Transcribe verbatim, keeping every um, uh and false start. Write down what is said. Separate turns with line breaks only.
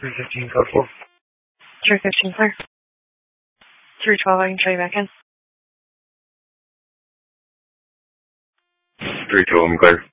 three fifteen, code four.
three fifteen, clear. three twelve, I can try you back in.
three twelve, I'm clear.